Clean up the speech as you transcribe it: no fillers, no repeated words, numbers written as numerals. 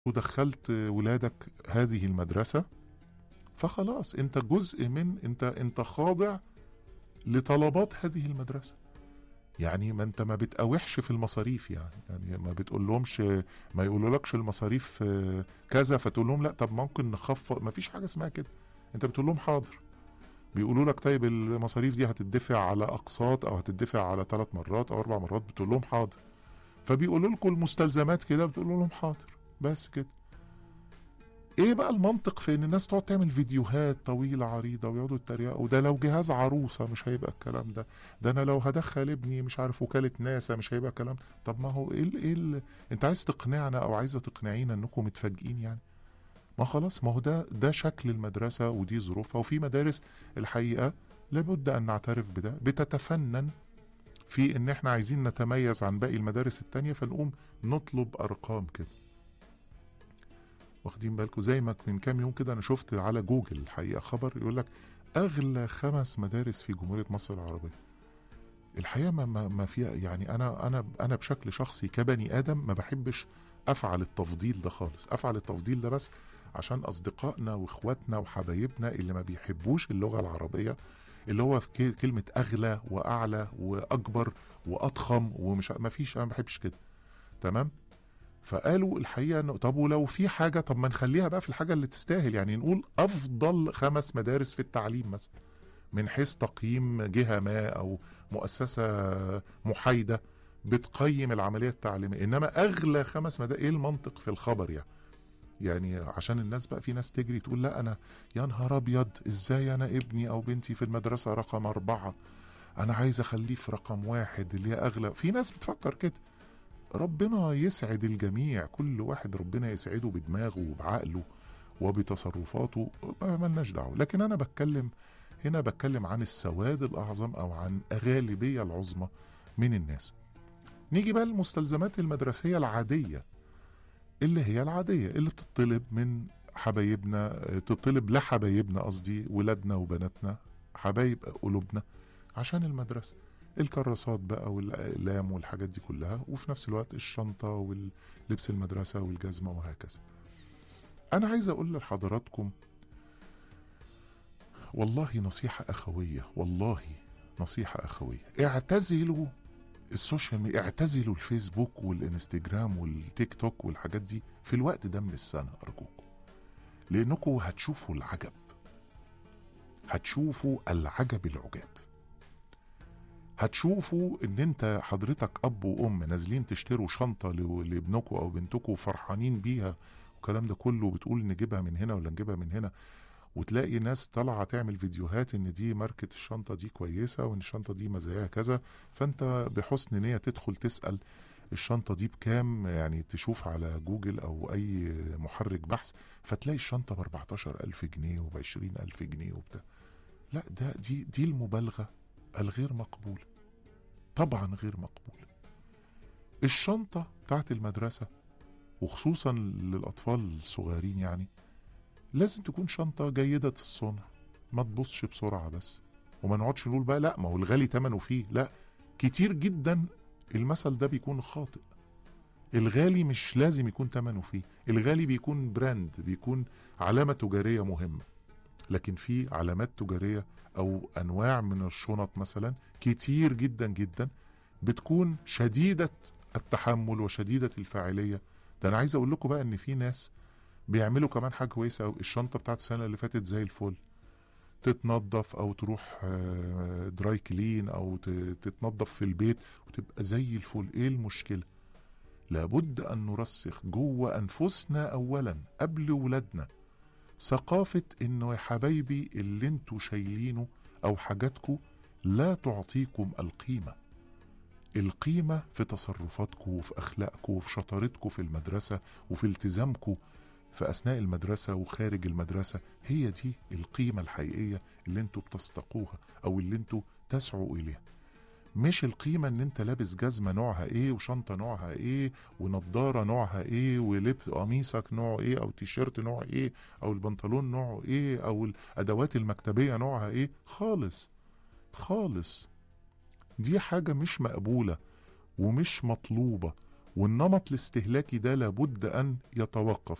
ودخلت ولادك هذه المدرسة، فخلاص انت جزء من انت خاضع لطلبات هذه المدرسة. يعني ما انت ما بتقاوحش في المصاريف، يعني ما بتقول لهمش، ما يقولولكش المصاريف كذا فتقول لهم لا طب ممكن نخفض، ما فيش حاجة اسمها كده. انت بتقول لهم حاضر. بيقولوا لك طيب المصاريف دي هتدفع على اقساط او هتدفع على 3 مرات او 4 مرات، بتقول لهم حاضر. فبيقولوا لكم المستلزمات كده، بتقولوا لهم حاضر، بس كده. ايه بقى المنطق في ان الناس تقعد تعمل فيديوهات طويلة عريضة ويقعدوا يتريقوا؟ وده لو جهاز عروسة مش هيبقى الكلام ده. ده انا لو هدخل ابني مش عارف وكالة ناسا مش هيبقى الكلام ده. طب ما هو انت عايز تقنعنا او عايزة تقنعينا انكم متفاجئين يعني؟ ما خلاص، ما هو ده شكل المدرسة ودي ظروفها. وفي مدارس الحقيقة لابد ان نعترف بده بتتفنن في ان احنا عايزين نتميز عن باقي المدارس التانية، فنقوم نطلب ارقام كده. واخدين بالكم؟ زي ما من كام يوم كده انا شفت على جوجل الحقيقه خبر يقول لك اغلى 5 مدارس في جمهوريه مصر العربيه. الحقيقه ما فيها يعني، انا بشكل شخصي كبني ادم ما بحبش افعل التفضيل ده خالص. افعل التفضيل ده بس عشان اصدقائنا واخواتنا وحبايبنا اللي ما بيحبوش اللغه العربيه، اللي هو في كلمه اغلى واعلى واكبر واضخم ومش ما فيش، انا ما بحبش كده. تمام. فقالوا الحقيقة انه طب ولو في حاجة، طب ما نخليها بقى في الحاجة اللي تستاهل. يعني نقول افضل 5 مدارس في التعليم مثلا من حيث تقييم جهة ما او مؤسسة محايدة بتقيم العملية التعليمية. انما اغلى 5 مدارس، ايه المنطق في الخبر يعني؟ يعني عشان الناس بقى، في ناس تجري تقول لا انا يا نهار ابيض ازاي انا ابني او بنتي في المدرسة رقم 4، انا عايز اخليه في رقم 1 اللي هي اغلى. في ناس بتفكر كده. ربنا يسعد الجميع، كل واحد ربنا يسعده بدماغه وبعقله وبتصرفاته، ما ملناش دعوه. لكن انا بتكلم عن السواد الاعظم او عن الغالبيه العظمى من الناس. نيجي بقى للمستلزمات المدرسيه العاديه، اللي هي العاديه اللي بتطلب من حبايبنا، تطلب لحبايبنا قصدي، ولادنا وبناتنا حبايب قلوبنا عشان المدرسه. الكراسات بقى والأقلام والحاجات دي كلها، وفي نفس الوقت الشنطة واللبس المدرسة والجزمة وهكذا. أنا عايز أقول لحضراتكم والله نصيحة أخوية، والله نصيحة أخوية. اعتزلوا السوشيال ميديا، اعتزلوا الفيسبوك والإنستجرام والتيك توك والحاجات دي في الوقت ده من السنة أرجوكم. لأنكم هتشوفوا العجب، هتشوفوا العجب العجاب. هتشوفوا ان انت حضرتك اب وام نازلين تشتروا شنطة لابنكم او بنتكم وفرحانين بيها والكلام ده كله، بتقول نجيبها من هنا ولا نجيبها من هنا، وتلاقي ناس طالعة تعمل فيديوهات ان دي ماركة الشنطة دي كويسة وان الشنطة دي مزاياها كذا. فانت بحسن نية تدخل تسأل الشنطة دي بكام، يعني تشوف على جوجل او اي محرك بحث، فتلاقي الشنطة ب14,000 جنيه وب20,000 جنيه وبتاع. لا دي المبالغة الغير مقبولة، طبعا غير مقبولة. الشنطة بتاعت المدرسة وخصوصا للأطفال الصغيرين يعني لازم تكون شنطة جيدة الصنع، ما تبصش بسرعة بس. وما نقعدش نقول بقى لا ما هو الغالي تمنه فيه، لا، كتير جدا المثل ده بيكون خاطئ. الغالي مش لازم يكون تمنه فيه، الغالي بيكون براند، بيكون علامة تجارية مهمة. لكن في علامات تجارية او انواع من الشنط مثلا كتير جدا جدا بتكون شديدة التحمل وشديدة الفاعلية. ده انا عايز اقول لكم بقى ان في ناس بيعملوا كمان حاجة كويسة أوي. الشنطة بتاعت السنة اللي فاتت زي الفل، تتنظف او تروح دراي كلين او تتنظف في البيت وتبقى زي الفل. ايه المشكلة؟ لابد ان نرسخ جوه انفسنا اولا قبل ولادنا ثقافة انه يا حبايبي اللي انتوا شايلينه او حاجاتكم لا تعطيكم القيمة. القيمة في تصرفاتكم وفي أخلاقكم وفي شطارتكم في المدرسة وفي التزامكم في أثناء المدرسة وخارج المدرسة. هي دي القيمة الحقيقية اللي انتوا بتستقوها أو اللي انتوا تسعوا إليها. مش القيمة ان انت لابس جزمة نوعها ايه وشنطة نوعها ايه ونضارة نوعها ايه ولبس قميصك نوعه ايه او تيشيرت نوعه ايه او البنطلون نوعه ايه او الأدوات المكتبية نوعها ايه. خالص خالص. دي حاجة مش مقبولة ومش مطلوبة والنمط الاستهلاكي ده لابد أن يتوقف.